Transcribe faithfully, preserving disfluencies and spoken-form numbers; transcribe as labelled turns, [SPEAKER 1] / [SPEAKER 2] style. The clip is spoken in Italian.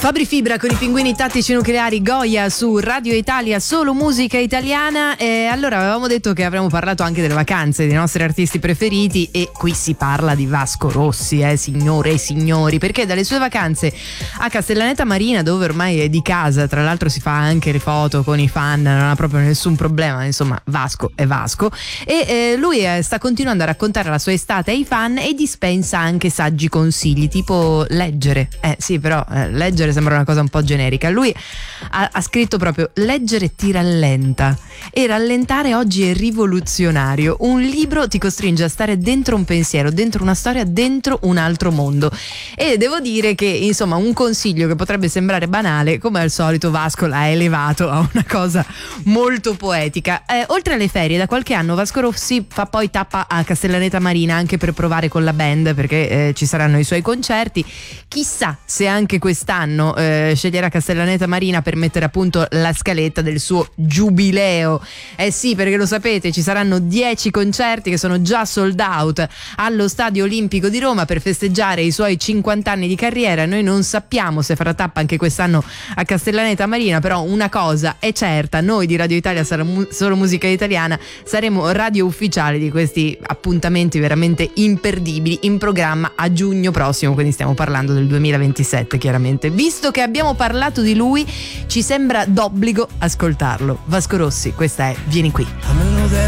[SPEAKER 1] Fabri Fibra con i pinguini tattici nucleari, Goya su Radio Italia, solo musica italiana. E allora avevamo detto che avremmo parlato anche delle vacanze dei nostri artisti preferiti, e qui si parla di Vasco Rossi, eh, signore e signori, perché dalle sue vacanze a Castellaneta Marina, dove ormai è di casa, tra l'altro si fa anche le foto con i fan, non ha proprio nessun problema, insomma Vasco è Vasco, e eh, lui eh, sta continuando a raccontare la sua estate ai fan e dispensa anche saggi consigli, tipo leggere, eh sì però eh, leggere sembra una cosa un po' generica. Lui ha, ha scritto proprio: leggere ti rallenta, e rallentare oggi è rivoluzionario. Un libro ti costringe a stare dentro un pensiero, dentro una storia, dentro un altro mondo. E devo dire che insomma un consiglio che potrebbe sembrare banale, come al solito Vasco l'ha elevato a una cosa molto poetica. Eh, oltre alle ferie, da qualche anno Vasco Rossi fa poi tappa a Castellaneta Marina anche per provare con la band, perché eh, ci saranno i suoi concerti. Chissà se anche quest'anno eh, sceglierà Castellaneta Marina per mettere a punto la scaletta del suo giubileo. Eh sì, perché lo sapete, ci saranno dieci concerti che sono già sold out allo Stadio Olimpico di Roma per festeggiare i suoi cinquanta anni di carriera. Noi non sappiamo se farà tappa anche quest'anno a Castellaneta Marina, però una cosa è certa: noi di Radio Italia, solo musica italiana, saremo radio ufficiale di questi appuntamenti veramente imperdibili, in programma a giugno prossimo, quindi stiamo parlando del duemilaventisette chiaramente. Visto che abbiamo parlato di lui, ci sembra d'obbligo ascoltarlo. Vasco Rossi, questa è Vieni qui.